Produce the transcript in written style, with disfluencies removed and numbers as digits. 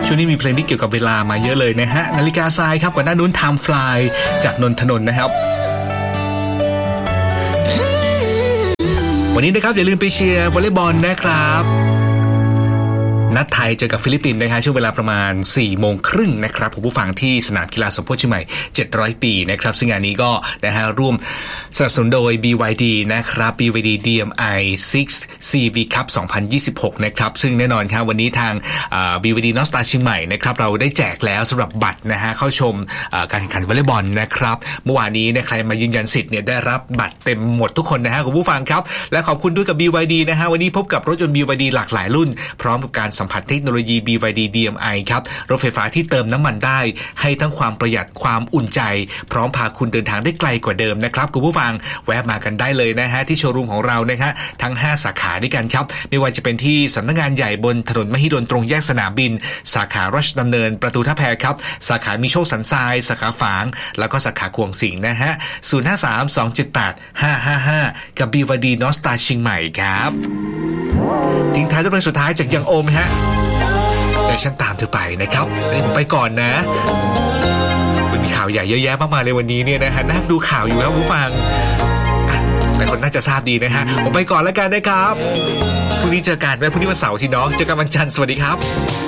ช่วงนี้มีเพลงที่เกี่ยวกับเวลามาเยอะเลยนะฮะนาฬิกาทรายครับก่อนหน้านู้น Time Fly จากนนทนนท์นะครับวันนี้นะครับอย่าลืมไปเชียร์วอลเลย์บอลนะครับนัดไทยเจอกับฟิลิปปินส์นะครับช่วงเวลาประมาณ 16:30 นนะครับผมผู้ฟังที่สนามกีฬาสมโพธิเชียงใหม่700 ปีนะครับซึ่งงานนี้ก็นะฮะร่วมสนับสนุนโดย BYD นะครับ BYD DMI 6 CV Cup 2026นะครับซึ่งแน่นอนครับวันนี้ทางBYD North Star เชียงใหม่นะครับเราได้แจกแล้วสำหรับบัตรนะฮะเข้าชมการแข่งขันวอลเลย์บอลนะครับเมื่อวานนี้ใครมายืนยันสิทธิ์เนี่ยได้รับบัตรเต็มหมดทุกคนนะฮะคุณผู้ฟังครับและขอบคุณด้วยกับ BYD นะฮะวันนี้พบกับรถยนต์ BYD หลากหลายรุ่นพร้อมกับการสัมผัสเทคโนโลยี BYD DMI ครับรถไฟฟ้าที่เติมน้ำมันได้ให้ทั้งความประหยัดความอุ่นใจพร้อมพาคุณเดินทางได้ไกลกว่าเดิมนะครับคุณผู้ฟังแวะมากันได้เลยนะฮะที่โชว์รูมของเรานะฮะทั้ง5สาขาด้วยกันครับไม่ว่าจะเป็นที่สำนักงานใหญ่บนถนนมหิดลตรงแยกสนามบินสาขาราชดำเนินประตูท่าแพครับสาขามีโชคสันทรายสาขาฝางแล้วก็สาขาขวงสิงห์นะฮะ053-278-555กับ BYD North Star เชียงใหม่ครับทิ้งท้ายด้วยเพลงสุดท้ายจากยังโอมฮะใจฉันตามเธอไปนะครับผมไปก่อนนะมันมีข่าวใหญ่เยอะแยะมากมายในวันนี้เนี่ยนะฮะนั่งดูข่าวอยู่แล้วผู้ฟังหลายคนน่าจะทราบดีนะฮะผมไปก่อนแล้วกันนะครับพรุ่งนี้เจอกันไว้พรุ่งนี้วันเสาร์สิน้องเจอกันวันจันทร์สวัสดีครับ